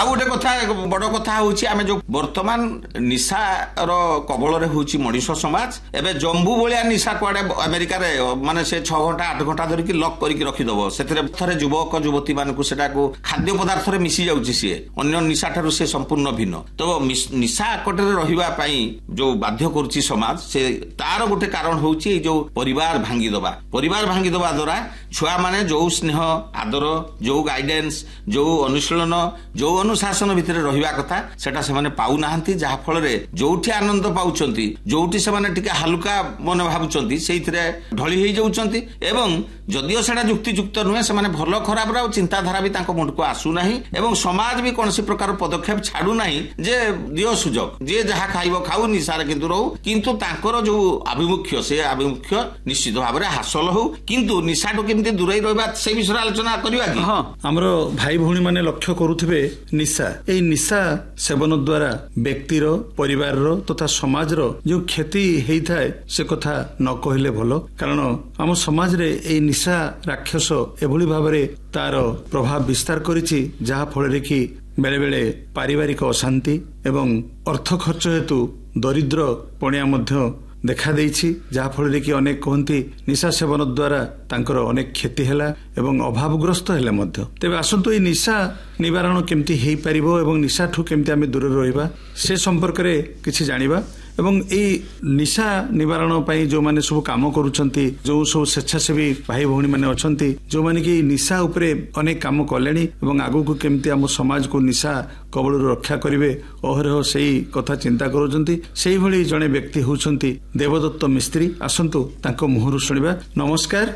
आ गोटे कथा बड़ कथा होची आमे जो वर्तमान निशार कबल होची मनीष समाज एबे जम्बू भलिया निशा कुआडे अमेरिका रे माने से 6 घंटा 8 घंटा धरि की लॉक करके रखिदबो सेथरे थरे युवक युवती मानकु सेटा को खाद्य पदार्थ रे मिसी जाउची से अन्य निशा ठारु से संपूर्ण भिन्न तो निशा आकटे रहिबा पई जो बाध्य करूची समाज से तार गोटे कारण होची जो परिवार भांगी दबा द्वारा छुआ माने जो स्नेह आदर जो गाइडेंस जो अनुशीलन जो अनुशासन भितर रहिबा कथा सेटा से माने पाउ नाहंती जहा फल रे जोठी आनंद पाउचंती जोठी से माने टिके हल्का मन भाबुचंती सेइथरे ढळी हेइ जाउचंती एवं जदियो सेटा युक्तियुक्त नुहे से माने भलो खराब रा चिंताधारा भी तांको मुंड को आसु नाही एवं समाज भी कोनसी प्रकार पदक्षेप छाडू नाही जे दियो सुजोग जे जहा खाइबो खाउ निसार किंतु रहू किंतु तांकर जो अभिमुख्य से अभिमुख्य निश्चित भाव रे हासिल हो किंतु निशाटो केमती दूरै रहबा से विषय आलोचना करबा कि हां हमरो भाई भौणी माने लक्ष्य करूथिबे निशा ए निशा सेवन द्वारा व्यक्तिर परिवार रो तथा समाज रो जो क्षति हेइ थाए से कथा न कहिले भलो कारण हम समाज रे ए निशा राक्षस एभली भाव रे तार प्रभाव विस्तार करिछि जहा फल रे कि बेले बेले पारिवारिक अशांति एवं अर्थ खर्च हेतु दरिद्र पणिया मध्य देखा देइछि जहा फल रे कि अनेक कहंती निशा सेवन द्वारा तांकर अनेक क्षति हैला एवं अभावग्रस्त हैले मध्य तेबे आसंतो ए निशा निवारण केमती हेइ परिबो एवं निशा ठु केमती आमे दूर रहिबा से संपर्क रे किछि जानिबा एवं ए निशा निवारण पई जो माने सब काम करूछंती जो सब स्वेच्छासेवी भाई भौणी माने अछंती जो माने कि निशा उपरे अनेक काम कलेनी एवं आगु को केमती हम समाज को निशा कबल रक्षा करिवे ओहरह सेही कथा चिंता करूछंती सेही भली जने व्यक्ति होछंती देवदत्त मिस्त्री आसंतु तांको मुहरु सुनिबा। नमस्कार।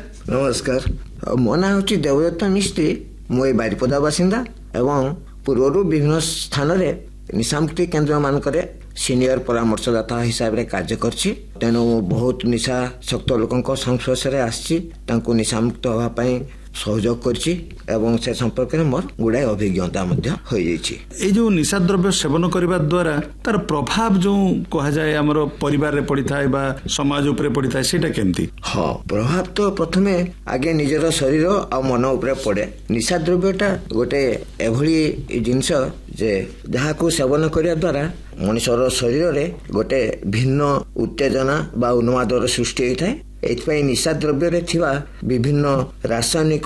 मो ना होची देवदत्त मिस्त्री मोय बारिपदा बासिंदा एवं पूर्वरु विभिन्न स्थान रे निशामुक्ति केन्द्र मानकरे सीनियर परामर्शदाता हिसाब रे कार्य करछि तेनु बहुत निशा शक्त लोकंक संस्पर्श रे आछि तांको निशामुक्त होवा पई सहयोग करछि एवं से संपर्क रे मोर गुडाय अभिज्ञता मध्य होई जाइछि। ए जो निशा द्रव्य सेवन करबा द्वारा तार प्रभाव जो कहा जाय हमरो परिवार रे पड़ी थाए बा समाज ऊपर पड़ी थाए सेटा केमती? हां प्रभाव तो प्रथमे आगे निजर शरीर आ मन ऊपर पड़े। निशा द्रव्यटा गोटे एभली जिंस जे जहा को सेवन करिया द्वारा मनुष्यर शरीर रे गोटे भिन्न उत्तेजना बा उन्मादर सृष्टि होता है। एथपाई निशा द्रव्य रे थिबा विभिन्न रासायनिक